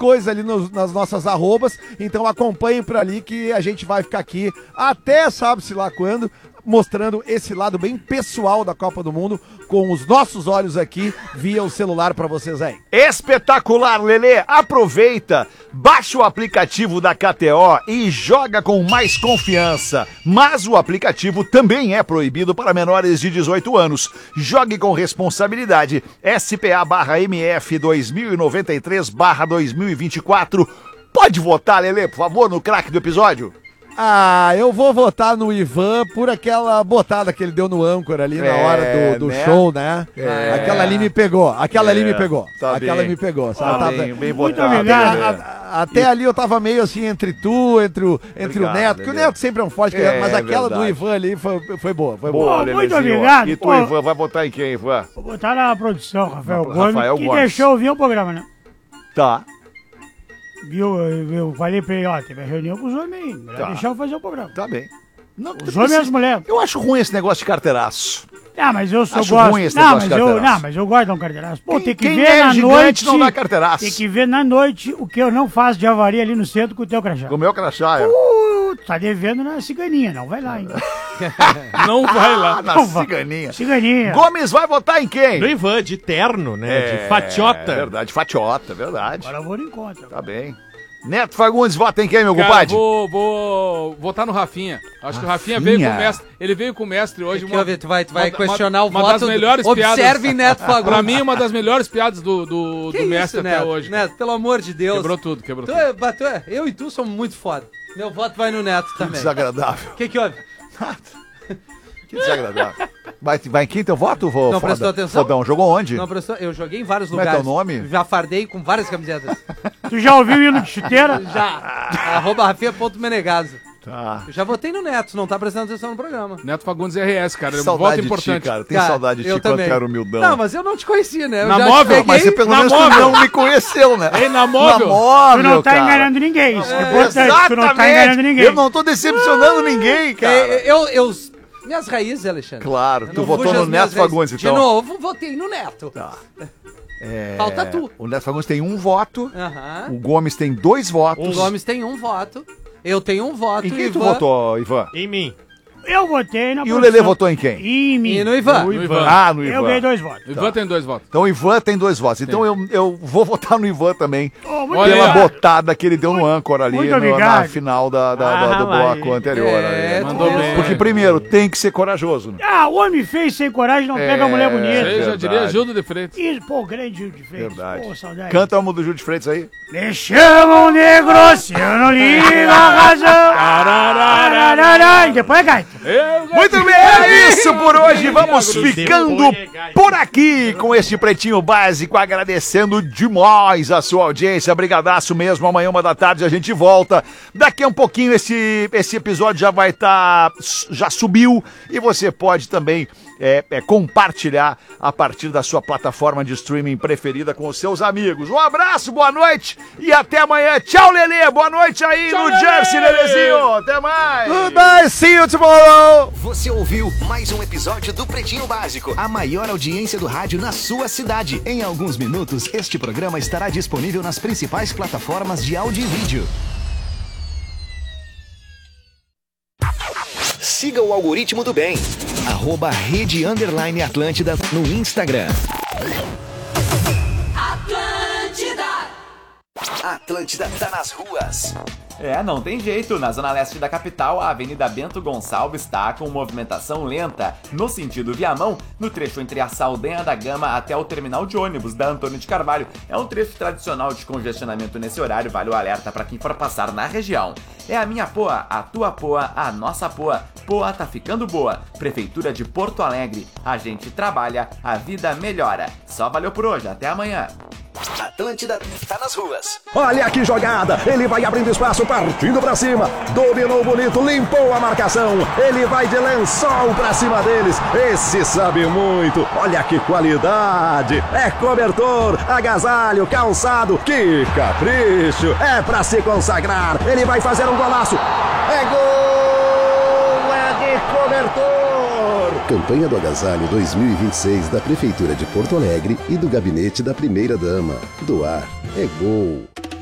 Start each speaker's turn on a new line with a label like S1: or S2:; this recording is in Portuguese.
S1: coisas ali nas nossas arrobas, então acompanhem por ali que a gente vai ficar aqui até sabe-se lá quando, mostrando esse lado bem pessoal da Copa do Mundo com os nossos olhos aqui via o celular pra vocês aí.
S2: Espetacular, Lelê! Aproveita, baixa o aplicativo da KTO e joga com mais confiança. Mas o aplicativo também é proibido para menores de 18 anos. Jogue com responsabilidade. SPA/MF 2093/2024. Pode votar, Lelê, por favor, no craque do episódio?
S1: Ah, eu vou votar no Ivan por aquela botada que ele deu no âncora ali na hora do
S2: né?
S1: show, né? Aquela ali me pegou,
S2: Tá
S1: aquela
S2: bem.
S1: me pegou, sabe?
S2: Tá
S1: Tava-
S2: bem
S3: Muito
S2: votado.
S3: obrigado.
S1: Até ali eu tava meio assim entre tu, entre o
S2: Obrigado,
S1: Neto, que o
S2: Lelê.
S1: Neto sempre é um forte, mas aquela do Ivan ali foi boa, foi boa.
S2: Boa,
S3: Pô, muito
S2: Lelezinho.
S3: obrigado.
S2: E tu,
S3: Pô.
S2: Ivan, vai votar em quem, Ivan?
S3: Vou botar na produção, Rafael Gomes,
S2: Rafael
S3: que
S2: Gomes.
S3: deixou ouvir o programa, né?
S2: Tá.
S3: Viu? Eu falei pra ele, ó, teve a reunião com os homens aí, melhor
S2: Tá.
S3: deixar eu fazer o programa.
S2: Tá bem. Não,
S3: Os homens e as mulheres.
S2: Eu acho ruim esse negócio de carteiraço.
S3: Ah, mas eu só
S2: Acho
S3: gosto.
S2: ruim esse
S3: Não,
S2: negócio
S3: mas
S2: de
S3: eu,
S2: carteiraço.
S3: não, mas eu gosto de dar um carteiraço. Pô, tem que
S2: Quem
S3: ver
S2: é
S3: na
S2: gigante
S3: noite.
S2: não dá carteiraço.
S3: Tem que ver na noite o que eu não faço de avaria ali no centro com o teu crachá.
S2: Com o meu crachá, é.
S3: Tá devendo na ciganinha, não vai lá ainda.
S4: Não vai lá.
S2: Na
S3: Não vai.
S2: ciganinha.
S3: Ciganinha.
S2: Gomes vai votar em quem?
S4: Do Ivan, de terno, né? De fatiota.
S2: É verdade, fatiota, verdade.
S3: Agora eu vou no encontro.
S2: Tá bem. Neto Fagundes, vota em quem, meu
S5: Cara,
S2: compadre?
S5: vou votar no Rafinha. Acho que o Rafinha veio com o mestre. Ele veio com o mestre hoje.
S6: Aqui, ó, Vitor, tu vai questionar o
S5: uma
S6: voto.
S5: das melhores
S6: Observe
S5: piadas.
S6: Neto Fagundes.
S5: Pra mim, uma das melhores piadas do
S6: Que
S5: mestre
S6: isso,
S5: até
S6: Neto?
S5: hoje.
S6: Neto, pelo amor de Deus.
S5: Quebrou tudo, quebrou
S6: Tu
S5: tudo.
S6: eu e tu somos muito foda. Meu voto vai no Neto também.
S2: Desagradável.
S6: O que houve?
S2: Que desagradável. Vai em quem teu voto, vô?
S6: Não
S2: Foda?
S6: prestou atenção?
S2: Fodão, jogou onde?
S6: Não, professor, eu joguei em vários
S2: Como é
S6: lugares.
S2: teu nome?
S6: Já fardei com várias camisetas.
S3: Tu já ouviu o hino de chuteira?
S6: Já. @Rafinha.menegaso.
S2: Tá.
S6: Eu já votei no Neto, não tá prestando atenção no programa.
S5: Neto Fagundes RS, cara. É um
S2: Saudade
S5: voto
S2: de
S5: importante.
S2: ti, cara. Tem
S6: Cara,
S2: saudade de
S6: eu
S2: ti quando
S6: também.
S2: tu era humildão.
S6: Não, mas eu não te conhecia, né? Eu
S5: Na
S6: já te
S5: móvel,
S6: peguei.
S2: Mas você pelo
S5: Na
S2: menos tu
S5: móvel.
S2: não me conheceu, né?
S5: Ei, na móvel.
S3: Tu não tá enganando ninguém. Isso é importante. Tu não tá enganando ninguém.
S2: Eu não tô decepcionando ninguém, cara.
S6: Minhas raízes, Alexandre.
S2: Claro,
S6: Eu
S2: tu
S6: não
S2: votou
S6: fujo
S2: no
S6: às minhas
S2: Neto Fagundes,
S6: raízes.
S2: então.
S6: De novo, votei no Neto.
S2: Tá.
S6: Falta tu.
S2: O Neto Fagundes tem um voto,
S6: Aham.
S2: o Gomes tem 2 votos.
S6: O Gomes tem um voto. Eu tenho um voto.
S2: Em quem tu
S6: Ivan-
S2: votou, Ivan?
S4: Em mim.
S3: Eu votei na
S2: E o
S3: produção.
S2: Lelê votou em quem?
S3: Em mim.
S6: E no Ivan.
S5: No Ivan.
S2: Ah, no Ivan.
S3: Eu ganhei 2 votos.
S5: O Ivan tem 2 votos.
S2: Então o Ivan tem 2 votos. Então eu vou votar no Ivan também.
S3: Oh, muito
S5: Olha
S2: Pela
S5: aí, ó.
S2: botada que ele deu no âncora ali
S3: Muito
S2: na
S3: obrigado.
S2: final do
S4: vai.
S2: bloco anterior.
S6: É,
S2: ali.
S5: Mandou bem.
S2: Porque primeiro, tem que ser corajoso. Né?
S3: Ah, o homem feio sem coragem não pega a mulher bonita.
S5: Você já
S2: verdade.
S5: diria Gildo de Freitas.
S3: Isso, pô, grande Gil de Freitas.
S2: Verdade.
S3: Pô, saudade.
S2: Canta uma do Júlio de Freitas aí.
S3: Me chamam de grosso, eu não ligo a razão. Arararara. E depois é gaita.
S2: Muito bem, é isso por hoje. Vamos ficando por aqui com este Pretinho Básico, agradecendo demais a sua audiência. Brigadaço mesmo. Amanhã, 13h, a gente volta. Daqui a um pouquinho esse episódio já vai estar, já subiu e você pode também compartilhar a partir da sua plataforma de streaming preferida com os seus amigos. Um abraço, boa noite e até amanhã. Tchau, Lelê. Boa noite aí no Jersey, Lelezinho. Até mais.
S1: Goodbye, see you tomorrow!
S7: Você ouviu mais um episódio do Pretinho Básico, a maior audiência do rádio na sua cidade. Em alguns minutos, este programa estará disponível nas principais plataformas de áudio e vídeo. Siga o algoritmo do bem. @Rede_Atlântida no Instagram. Atlântida tá nas ruas.
S8: Não tem jeito. Na zona leste da capital, a Avenida Bento Gonçalves está com movimentação lenta. No sentido Viamão, no trecho entre a Saldanha da Gama até o terminal de ônibus da Antônio de Carvalho. É um trecho tradicional de congestionamento nesse horário, vale o alerta para quem for passar na região. É a minha Poa, a tua Poa, a nossa Poa. Poa tá ficando boa. Prefeitura de Porto Alegre. A gente trabalha, a vida melhora. Só valeu por hoje, até amanhã.
S7: Atlântida tá nas ruas.
S9: Olha que jogada, ele vai abrindo espaço, partindo pra cima, dominou bonito, limpou a marcação, ele vai de lençol pra cima deles, esse sabe muito, olha que qualidade, é cobertor, agasalho, calçado, que capricho, é pra se consagrar, ele vai fazer um golaço, é gol, é de cobertor.
S10: Campanha do Agasalho 2026 da Prefeitura de Porto Alegre e do Gabinete da Primeira-Dama. Doar é gol.